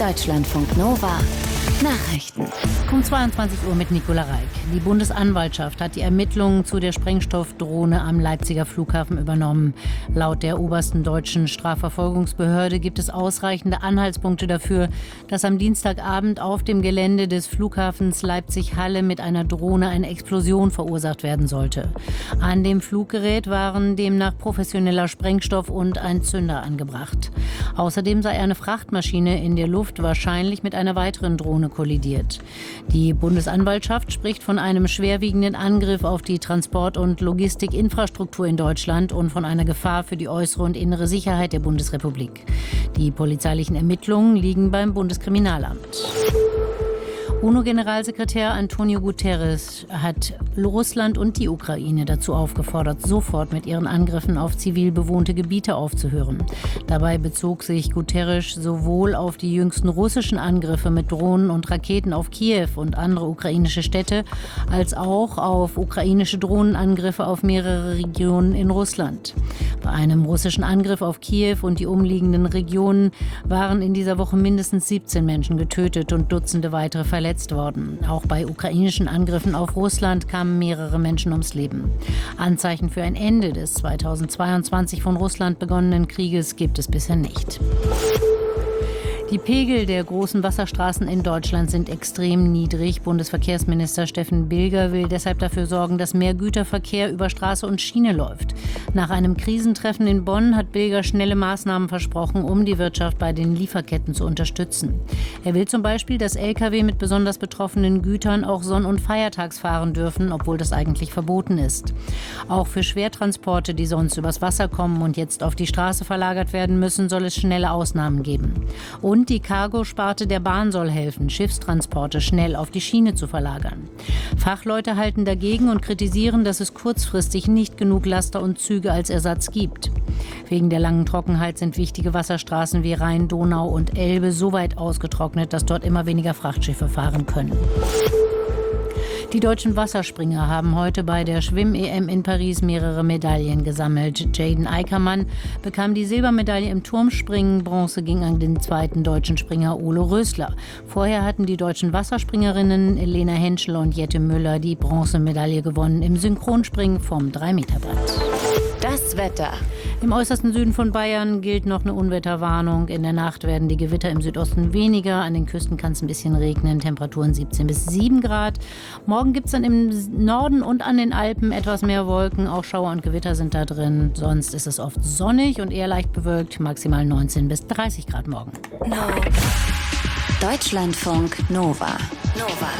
Deutschlandfunk Nova Nachrichten. Um 22 Uhr mit Nicola Reik. Die Bundesanwaltschaft hat die Ermittlungen zu der Sprengstoffdrohne am Leipziger Flughafen übernommen. Laut der obersten deutschen Strafverfolgungsbehörde gibt es ausreichende Anhaltspunkte dafür, dass am Dienstagabend auf dem Gelände des Flughafens Leipzig-Halle mit einer Drohne eine Explosion verursacht werden sollte. An dem Fluggerät waren demnach professioneller Sprengstoff und ein Zünder angebracht. Außerdem sei eine Frachtmaschine in der Luft wahrscheinlich mit einer weiteren Drohne kollidiert. Die Bundesanwaltschaft spricht von einem schwerwiegenden Angriff auf die Transport- und Logistikinfrastruktur in Deutschland und von einer Gefahr für die äußere und innere Sicherheit der Bundesrepublik. Die polizeilichen Ermittlungen liegen beim Bundeskriminalamt. UNO-Generalsekretär Antonio Guterres hat Russland und die Ukraine dazu aufgefordert, sofort mit ihren Angriffen auf zivil bewohnte Gebiete aufzuhören. Dabei bezog sich Guterres sowohl auf die jüngsten russischen Angriffe mit Drohnen und Raketen auf Kiew und andere ukrainische Städte, als auch auf ukrainische Drohnenangriffe auf mehrere Regionen in Russland. Bei einem russischen Angriff auf Kiew und die umliegenden Regionen waren in dieser Woche mindestens 17 Menschen getötet und Dutzende weitere verletzt worden. Auch bei ukrainischen Angriffen auf Russland kamen mehrere Menschen ums Leben. Anzeichen für ein Ende des 2022 von Russland begonnenen Krieges gibt es bisher nicht. Die Pegel der großen Wasserstraßen in Deutschland sind extrem niedrig. Bundesverkehrsminister Steffen Bilger will deshalb dafür sorgen, dass mehr Güterverkehr über Straße und Schiene läuft. Nach einem Krisentreffen in Bonn hat Bilger schnelle Maßnahmen versprochen, um die Wirtschaft bei den Lieferketten zu unterstützen. Er will zum Beispiel, dass Lkw mit besonders betroffenen Gütern auch sonn- und feiertags fahren dürfen, obwohl das eigentlich verboten ist. Auch für Schwertransporte, die sonst übers Wasser kommen und jetzt auf die Straße verlagert werden müssen, soll es schnelle Ausnahmen geben. Und die Cargo-Sparte der Bahn soll helfen, Schiffstransporte schnell auf die Schiene zu verlagern. Fachleute halten dagegen und kritisieren, dass es kurzfristig nicht genug Laster und Züge als Ersatz gibt. Wegen der langen Trockenheit sind wichtige Wasserstraßen wie Rhein, Donau und Elbe so weit ausgetrocknet, dass dort immer weniger Frachtschiffe fahren können. Die deutschen Wasserspringer haben heute bei der Schwimm-EM in Paris mehrere Medaillen gesammelt. Jaden Eickermann bekam die Silbermedaille im Turmspringen, Bronze ging an den zweiten deutschen Springer Ole Rösler. Vorher hatten die deutschen Wasserspringerinnen Lena Henschel und Jette Müller die Bronzemedaille gewonnen im Synchronspringen vom 3-Meter-Brett. Das Wetter. Im äußersten Süden von Bayern gilt noch eine Unwetterwarnung. In der Nacht werden die Gewitter im Südosten weniger. An den Küsten kann es ein bisschen regnen. Temperaturen 17 bis 7 Grad. Morgen gibt es dann im Norden und an den Alpen etwas mehr Wolken. Auch Schauer und Gewitter sind da drin. Sonst ist es oft sonnig und eher leicht bewölkt. Maximal 19 bis 30 Grad morgen. Deutschlandfunk Nova.